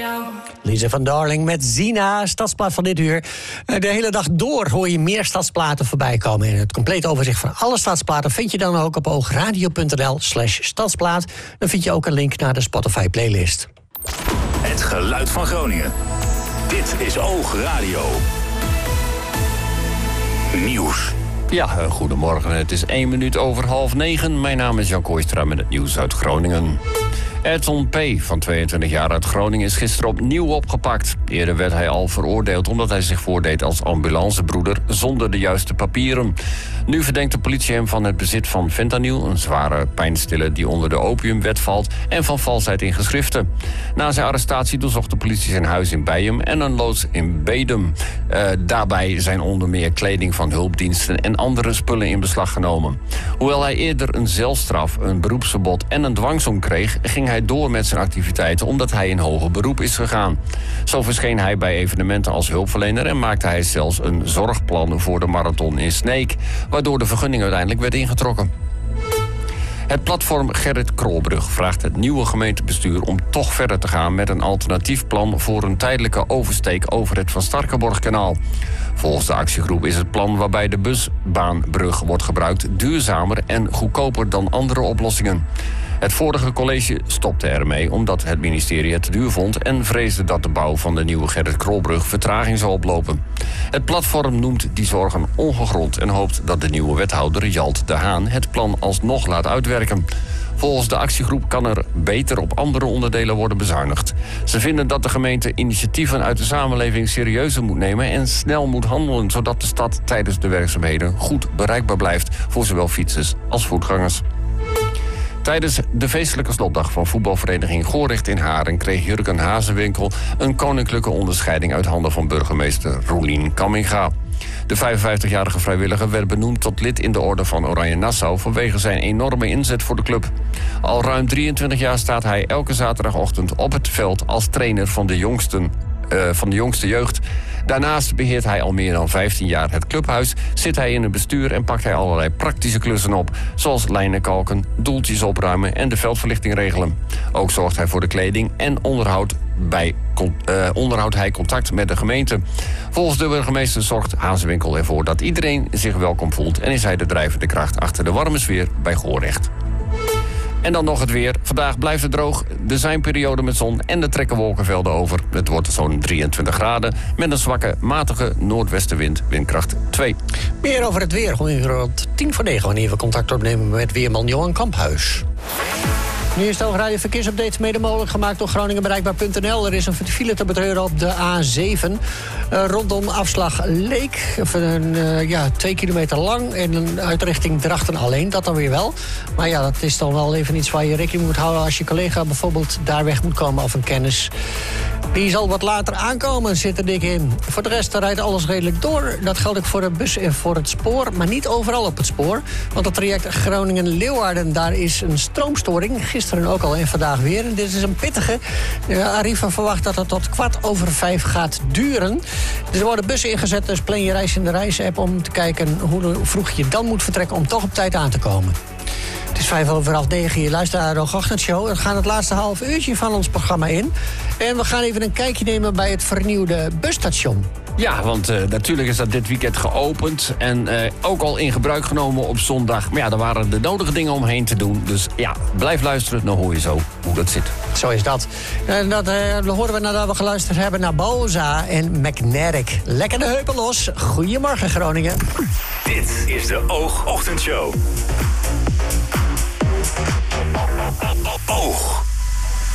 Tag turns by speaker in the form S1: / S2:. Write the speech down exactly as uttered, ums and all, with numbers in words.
S1: Lise van Darling met Zina, stadsplaat van dit uur. De hele dag door hoor je meer stadsplaten voorbij komen. En het complete overzicht van alle stadsplaten vind je dan ook op oogradio.nl slash stadsplaat. Dan vind je ook een link naar de Spotify playlist.
S2: Het geluid van Groningen. Dit is Oogradio. Nieuws.
S3: Ja, goedemorgen. Het is één minuut over half negen. Mijn naam is Jan Kooistra met het nieuws uit Groningen. Edson P. van tweeëntwintig jaar uit Groningen is gisteren opnieuw opgepakt. Eerder werd hij al veroordeeld omdat hij zich voordeed als ambulancebroeder zonder de juiste papieren. Nu verdenkt de politie hem van het bezit van fentanyl, een zware pijnstiller die onder de opiumwet valt, en van valsheid in geschriften. Na zijn arrestatie doorzocht de politie zijn huis in Bijum en een loods in Bedum. Uh, daarbij zijn onder meer kleding van hulpdiensten en andere spullen in beslag genomen. Hoewel hij eerder een celstraf, een beroepsverbod en een dwangsom kreeg, ging hij door met zijn activiteiten omdat hij in hoger beroep is gegaan. Zo verscheen hij bij evenementen als hulpverlener en maakte hij zelfs een zorgplan voor de marathon in Sneek, waardoor de vergunning uiteindelijk werd ingetrokken. Het platform Gerrit Krolbrug vraagt het nieuwe gemeentebestuur om toch verder te gaan met een alternatief plan voor een tijdelijke oversteek over het Van Starkenborghkanaal. Volgens de actiegroep is het plan waarbij de busbaanbrug wordt gebruikt duurzamer en goedkoper dan andere oplossingen. Het vorige college stopte ermee omdat het ministerie het te duur vond en vreesde dat de bouw van de nieuwe Gerrit Krolbrug vertraging zou oplopen. Het platform noemt die zorgen ongegrond en hoopt dat de nieuwe wethouder Jalt de Haan het plan alsnog laat uitwerken. Volgens de actiegroep kan er beter op andere onderdelen worden bezuinigd. Ze vinden dat de gemeente initiatieven uit de samenleving serieuzer moet nemen en snel moet handelen, zodat de stad tijdens de werkzaamheden goed bereikbaar blijft voor zowel fietsers als voetgangers. Tijdens de feestelijke slotdag van voetbalvereniging Goorrecht in Haren kreeg Jurgen Hazenwinkel een koninklijke onderscheiding uit handen van burgemeester Roelien Kamminga. De vijfenvijftigjarige vrijwilliger werd benoemd tot lid in de orde van Oranje Nassau vanwege zijn enorme inzet voor de club. Al ruim drieëntwintig jaar staat hij elke zaterdagochtend op het veld als trainer van de jongsten. Uh, van de jongste jeugd. Daarnaast beheert hij al meer dan vijftien jaar het clubhuis, zit hij in het bestuur en pakt hij allerlei praktische klussen op, zoals lijnen kalken, doeltjes opruimen en de veldverlichting regelen. Ook zorgt hij voor de kleding en onderhoudt, bij, uh, onderhoudt hij contact met de gemeente. Volgens de burgemeester zorgt Hazenwinkel ervoor dat iedereen zich welkom voelt en is hij de drijvende kracht achter de warme sfeer bij Goorrecht. En dan nog het weer. Vandaag blijft het droog. Er zijn perioden met zon en er trekken wolkenvelden over. Het wordt zo'n drieëntwintig graden met een zwakke, matige noordwestenwind, windkracht twee.
S1: Meer over het weer rond tien voor negen wanneer we contact opnemen met weerman Johan Kamphuis. Nu is de Oogradio Verkeersupdate mede mogelijk gemaakt door Groningen Bereikbaar punt n l. Er is een file te betreuren op de A zeven. Uh, rondom afslag Leek. Een, uh, ja, twee kilometer lang en een uitrichting Drachten alleen. Dat dan weer wel. Maar ja, dat is dan wel even iets waar je rekening moet houden als je collega bijvoorbeeld daar weg moet komen of een kennis. Die zal wat later aankomen, zit er dik in. Voor de rest rijdt alles redelijk door. Dat geldt ook voor de bus en voor het spoor, maar niet overal op het spoor. Want het traject Groningen-Leeuwarden, daar is een stroomstoring. Gisteren ook al en vandaag weer. En dit is een pittige. Uh, Arriva verwacht dat het tot kwart over vijf gaat duren. Dus er worden bussen ingezet, dus plan je reis in de reisapp om te kijken hoe vroeg je dan moet vertrekken om toch op tijd aan te komen. Het is vijf over half negen, je luistert naar de Ochtendshow. We gaan het laatste half uurtje van ons programma in. En we gaan even een kijkje nemen bij het vernieuwde busstation.
S3: Ja, want uh, natuurlijk is dat dit weekend geopend en uh, ook al in gebruik genomen op zondag. Maar ja, er waren de nodige dingen omheen te doen. Dus ja, blijf luisteren, dan hoor je zo hoe dat zit.
S1: Zo is dat. En dat uh, horen we nadat we geluisterd hebben naar Boza en McNarrick. Lekker de heupen los. Goedemorgen Groningen.
S2: Dit is de Oog Ochtendshow.